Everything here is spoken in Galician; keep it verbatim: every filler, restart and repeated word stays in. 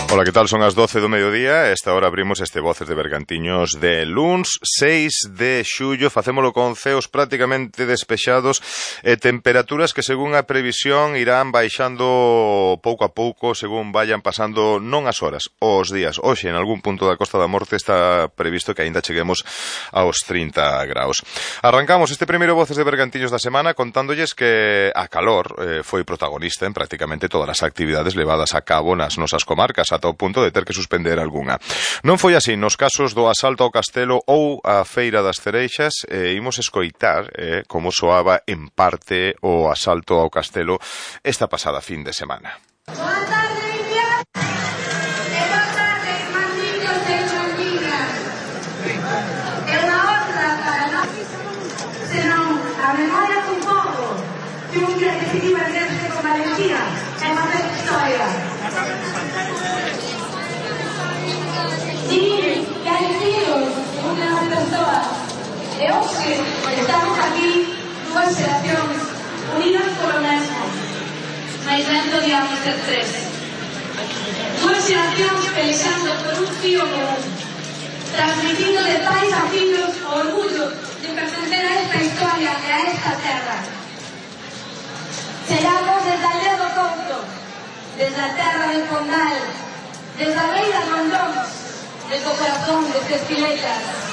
Ola, que tal? Son as doce do mediodía. Esta hora abrimos este Voces de Bergantiños de luns seis de xullo. Facémolo con ceos prácticamente despexados e temperaturas que, según a previsión, irán baixando pouco a pouco según vayan pasando non as horas, os días. Hoxe, en algún punto da Costa da Morte, está previsto que aínda cheguemos aos trinta graus. Arrancamos este primeiro Voces de Bergantiños da semana contándolles que a calor eh, foi protagonista en prácticamente todas as actividades levadas a cabo nas nosas comarcas, ata o punto de ter que suspender algunha. Non foi así nos casos do asalto ao castelo ou a Feira das Cereixas. E imos escoitar eh, como soaba en parte o asalto ao castelo esta pasada fin de semana. Boa tarde, Lidia. E boa tarde, mandiños e mandiñas. É unha honra para nós, senón a memoria dun povo que un día decidiu erguerse con valentía e facer historia. Di que hai sido unhas persoas e hoxe estamos aquí dúas xeracións unidas polo mesmo, mais dentro de anos de tres. Dúas xeracións pelexando por un fío común, transmitindo de pais a fillos o orgullo de pertencer a esta historia e a esta terra. Chegamos desde a aldea do Couto, desde a terra del Condal, desde a beira dos Rondóns, desde o corazón destes piletas.